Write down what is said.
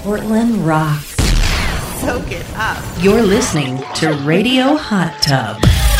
Portland rocks. Soak it up. You're listening to Radio Hot Tub.